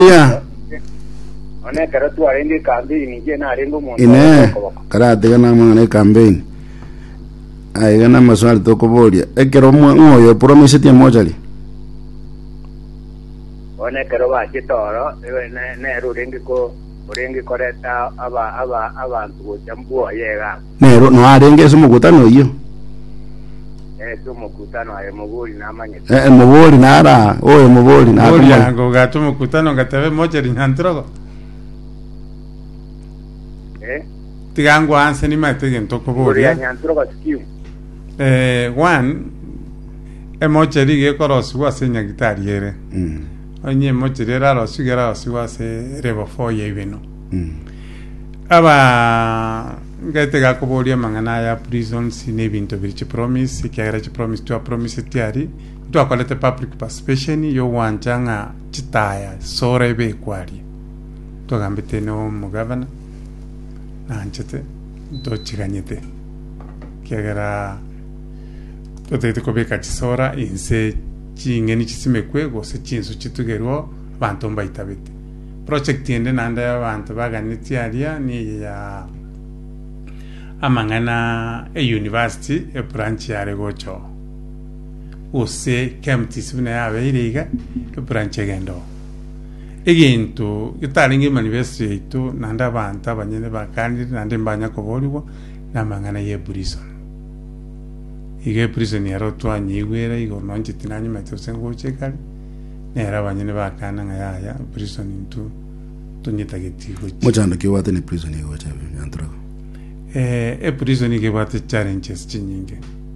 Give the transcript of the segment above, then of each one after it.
ya one karatu arenge campaign je na arengo mo ine karate kana mwana campaign ai kana maswali toko bolia ekero moyo promise tie mojali one karo ba chitoro ne rurenge ko urenge koreta abantu gochambuo yega nero no arenge eso mukutano iyo eso mukutano ayo muguri namanye muguri nara oyo muguri nara muguri yango gato mukutano gatave moja rinyantrogo tigango anse ni mate gentoko bori nyantrogo skill one moja rige korosi wasenya gitariere onye moja rera rosigera wasiwase revo 4 yeveno aba ngete gakoboria mangana ya prisons ne binto birchi promise kiagara chi promise to promise tiari to akolete public participation yo wanchanga chitaya sorebe kwari to gambete no mugavana nanchete to chiganyete kiagara to te ko beka chisora inse chingeni chisimekwe go se chinsu chitugerwo bantu mbaitabete project ende nanda ya bantu baganitiaria ni ya amangana university branch ya regocho ose kemti sibuna ya beiriga branch gendo egintu italingi university itu nanda banta banyene bakandi nande mbanya koboliwo namangana ye prison ige prison ya rotwa nyigwera igo nonje tinanyi meto sengo chekali nera banyene bakana ngaya prison into tunyitageti go mojando ke wate ne prison igo chabe nyantro prison ke bate challenges chinyinge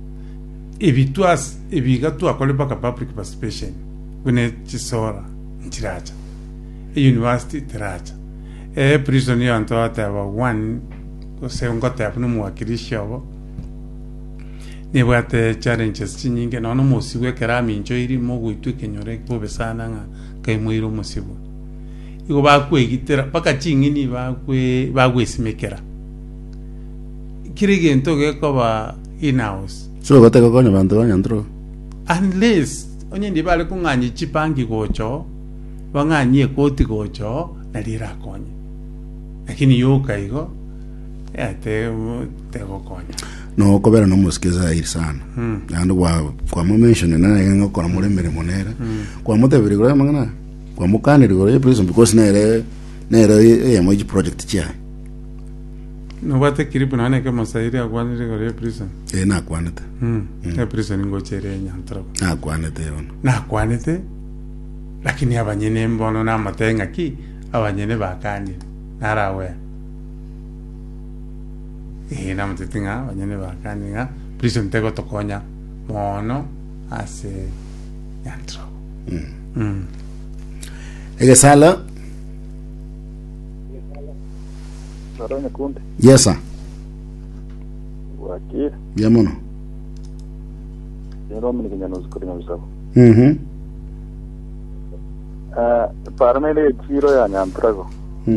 ebiga tu akole baka public participation kune chisora ntiracha university tiracha prison ya anto ata wa one se ngote apno muwakilisha wo ne bate challenges chinyinge no musiwe kerami njo iri mogu itu kenyore bobe sana nga kai muiro musibo igo bakwe gitera paka chingini bakwe simekera kirige ntoge koba in-house so gote ko konya bantu banyantro unless onye ndibale kunganyi chipangi gocho banganyi ekoti gocho nalira konye lakini yoka igo te gokonya no kobera no muskiza ir sana ando kwa mo mention na nga kora mure mere monera kwa mo tebiri gore mangana kwa mo kaniri gore prison because nere mo project chia no bate kiribu na ke masairi agwanire gore prison na kwanete prison ngochere nyantro na kwanete ono na kwanete lakini abanyene mbono na matenga ki abanyene bakani narawe na mtetinga abanyene bakani nga prison tego tokonya mono ase nyantro ege sala Sarone kunde. Yes sir. Wakir. Yamono. Yero mini kinyano zikuri ngabisabo. Paramele chiro ya nyantrago.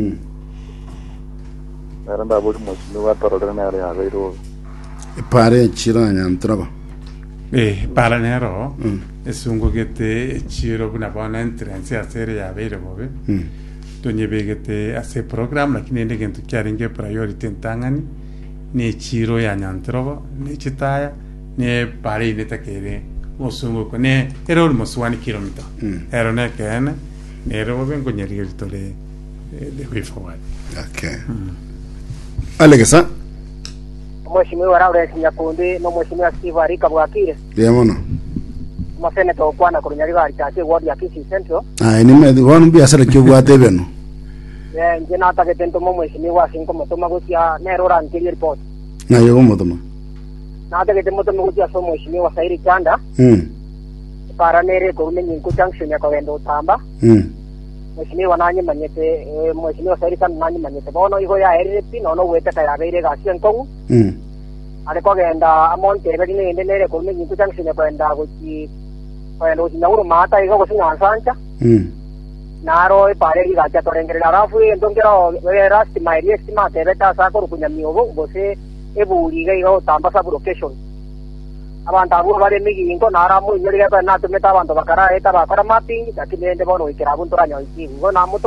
Eranda bodi mosinu wa torore na ya beiro. Pare chiro ya nyantrago. Para nero. Esungo gete chiro buna bona entrance ya serie ya beiro bobe. Tonyebegete ase program lakini ende gentu kyaringe priority ntangani ne chiro ya nyantrobo ne chitaya ne pare ne takere osungo ko ne ero almost 1 kilometer ero ne kene ero bengo nyeri tole de way forward okay Alexa Mheshimiwa Laurent Nyakundi no Mheshimiwa Steve Arika Bwakire Yamono Masene to kwana kurunyari gari chache ward ya Kisii Central ni me wanu biashara kibwate beno nje nataka tento mo Mheshimiwa sinko motoma gutia nero ranti report na yo motoma nataka tento motoma gutia so Mheshimiwa Sairi Chanda para nere kurume nyinku junction ya kwendo tamba Mheshimiwa nanyi manyete Mheshimiwa Sairi Chanda nanyi manyete bono igo ya RP no wete ka ya beire ga sienko alikuwa genda amonte begine ende nere kurume nyinku junction ya kwenda guti kwendo sinauru mata igo kusinya sancha naro pare gacha torengere arafu endongero rasti mairi estima tebeta sa ko kunya miogo gose eburi ga igo tamba sa location abantu abo bari migingo naramu inyorega na tumeta abantu bakara eta bakora mapping lakini ende bono ikira buntu ranyo ikingo na muto